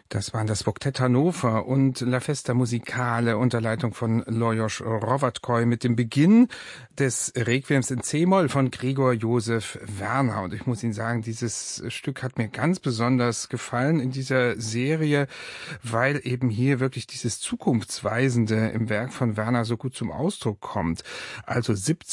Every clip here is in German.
Das waren das Voktett Hannover und La Festa Musicale unter Leitung von Lajos Hrovatkoj mit dem Beginn des Requiems in C-Moll von Gregor Josef Werner. Und ich muss Ihnen sagen, dieses Stück hat mir ganz besonders gefallen in dieser Serie, weil eben hier wirklich dieses Zukunftsweisende im Werk von Werner so gut zum Ausdruck kommt. Also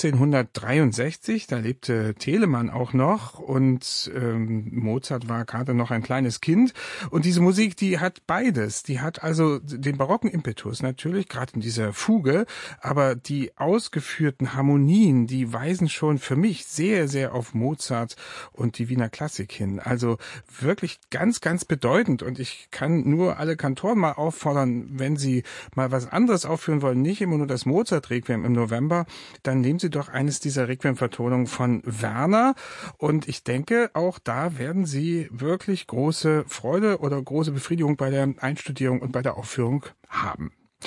1763, da lebte Telemann auch noch und Mozart war gerade noch ein kleines Kind. Und diese Musik, die hat beides. Die hat also den barocken Impetus natürlich, gerade in dieser Fuge, aber die ausgeführten Harmonien, die weisen schon für mich sehr, sehr auf Mozart und die Wiener Klassik hin. Also wirklich ganz, ganz bedeutend. Und ich kann nur alle Kantoren mal auffordern, wenn sie mal was anderes aufführen wollen, nicht immer nur das Mozart-Requiem im November, dann nehmen Sie doch eines dieser Requiem-Vertonungen von Werner. Und ich denke, auch da werden Sie wirklich große Freude oder große Befriedigung bei der Einstudierung und bei der Aufführung haben.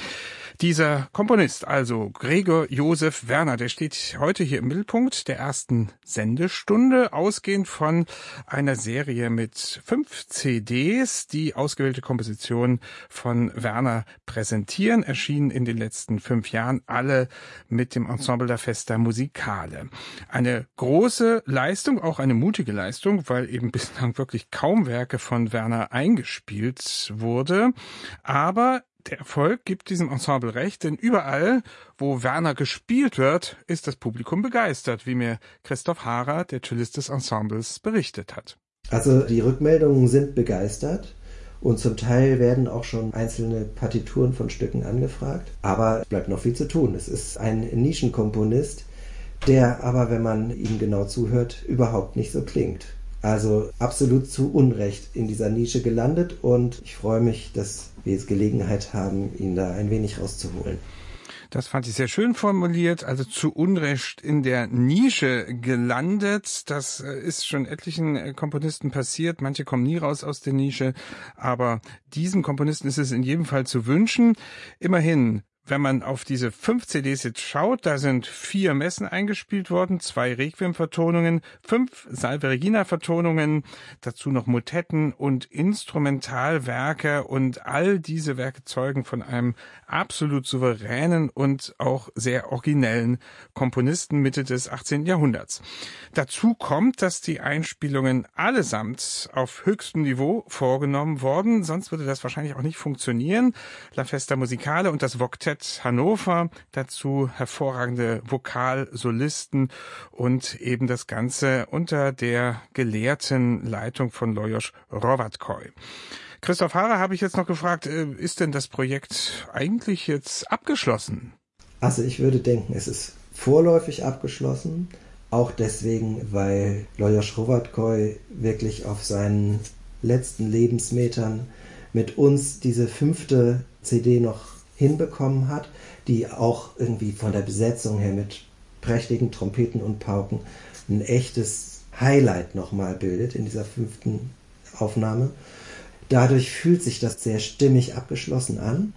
Dieser Komponist, also Gregor Josef Werner, der steht heute hier im Mittelpunkt der ersten Sendestunde, ausgehend von einer Serie mit 5 CDs, die ausgewählte Kompositionen von Werner präsentieren, erschienen in den letzten 5 Jahren, alle mit dem Ensemble La Festa Musicale. Eine große Leistung, auch eine mutige Leistung, weil eben bislang wirklich kaum Werke von Werner eingespielt wurde, aber der Erfolg gibt diesem Ensemble recht, denn überall, wo Werner gespielt wird, ist das Publikum begeistert, wie mir Christoph Haarer, der Cellist des Ensembles, berichtet hat. Also die Rückmeldungen sind begeistert und zum Teil werden auch schon einzelne Partituren von Stücken angefragt, aber es bleibt noch viel zu tun. Es ist ein Nischenkomponist, der aber, wenn man ihm genau zuhört, überhaupt nicht so klingt. Also absolut zu Unrecht in dieser Nische gelandet und ich freue mich, dass wir jetzt Gelegenheit haben, ihn da ein wenig rauszuholen. Das fand ich sehr schön formuliert, also zu Unrecht in der Nische gelandet. Das ist schon etlichen Komponisten passiert. Manche kommen nie raus aus der Nische, aber diesem Komponisten ist es in jedem Fall zu wünschen. Immerhin, wenn man auf diese 5 CDs jetzt schaut, da sind 4 Messen eingespielt worden, 2 Requiem-Vertonungen, 5 Salve Regina-Vertonungen, dazu noch Motetten und Instrumentalwerke und all diese Werke zeugen von einem absolut souveränen und auch sehr originellen Komponisten Mitte des 18. Jahrhunderts. Dazu kommt, dass die Einspielungen allesamt auf höchstem Niveau vorgenommen wurden, sonst würde das wahrscheinlich auch nicht funktionieren. La Festa Musicale und das Voktett Hannover, dazu hervorragende Vokalsolisten und eben das Ganze unter der gelehrten Leitung von Lajos Hrovatkoj. Christoph Haarer habe ich jetzt noch gefragt, ist denn das Projekt eigentlich jetzt abgeschlossen? Also ich würde denken, es ist vorläufig abgeschlossen, auch deswegen, weil Lajos Hrovatkoj wirklich auf seinen letzten Lebensmetern mit uns diese 5. CD noch hinbekommen hat, die auch irgendwie von der Besetzung her mit prächtigen Trompeten und Pauken ein echtes Highlight nochmal bildet in dieser 5. Aufnahme. Dadurch fühlt sich das sehr stimmig abgeschlossen an,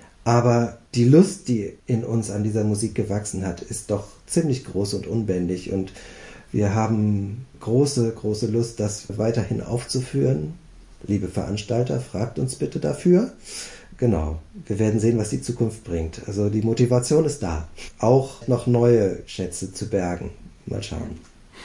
aber die Lust, die in uns an dieser Musik gewachsen hat, ist doch ziemlich groß und unbändig und wir haben große, große Lust, das weiterhin aufzuführen. Liebe Veranstalter, fragt uns bitte dafür. Genau, wir werden sehen, was die Zukunft bringt. Also die Motivation ist da, auch noch neue Schätze zu bergen. Mal schauen.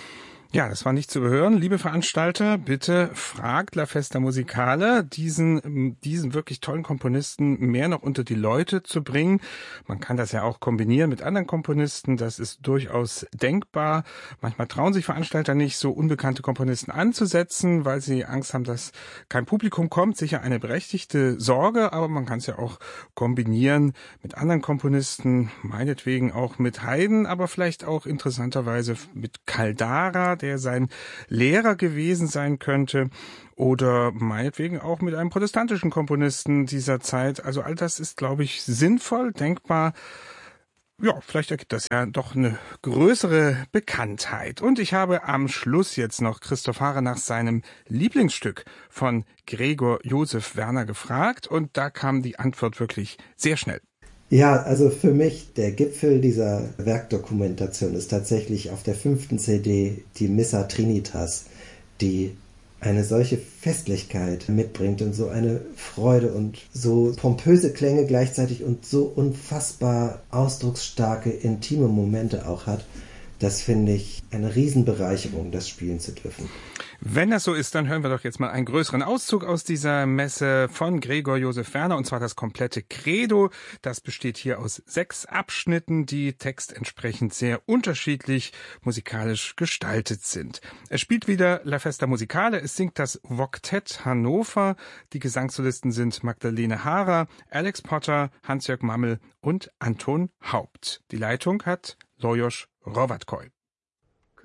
Ja, das war nicht zu überhören. Liebe Veranstalter, bitte fragt La Festa Musicale, diesen wirklich tollen Komponisten mehr noch unter die Leute zu bringen. Man kann das ja auch kombinieren mit anderen Komponisten. Das ist durchaus denkbar. Manchmal trauen sich Veranstalter nicht, so unbekannte Komponisten anzusetzen, weil sie Angst haben, dass kein Publikum kommt. Sicher eine berechtigte Sorge, aber man kann es ja auch kombinieren mit anderen Komponisten, meinetwegen auch mit Haydn, aber vielleicht auch interessanterweise mit Caldara, der sein Lehrer gewesen sein könnte, oder meinetwegen auch mit einem protestantischen Komponisten dieser Zeit. Also all das ist, glaube ich, sinnvoll, denkbar. Ja, vielleicht ergibt das ja doch eine größere Bekanntheit. Und ich habe am Schluss jetzt noch Christoph Haarer nach seinem Lieblingsstück von Gregor Josef Werner gefragt und da kam die Antwort wirklich sehr schnell. Ja, also für mich der Gipfel dieser Werkdokumentation ist tatsächlich auf der 5. CD die Missa Trinitas, die eine solche Festlichkeit mitbringt und so eine Freude und so pompöse Klänge gleichzeitig und so unfassbar ausdrucksstarke, intime Momente auch hat. Das finde ich eine Riesenbereicherung, das spielen zu dürfen. Wenn das so ist, dann hören wir doch jetzt mal einen größeren Auszug aus dieser Messe von Gregor Josef Werner, und zwar das komplette Credo. Das besteht hier aus 6 Abschnitten, die textentsprechend sehr unterschiedlich musikalisch gestaltet sind. Es spielt wieder La Festa Musicale, es singt das Voktett Hannover. Die Gesangssolisten sind Magdalene Haarer, Alex Potter, Hans-Jörg Mammel und Anton Haupt. Die Leitung hat Lajos Hrovatko.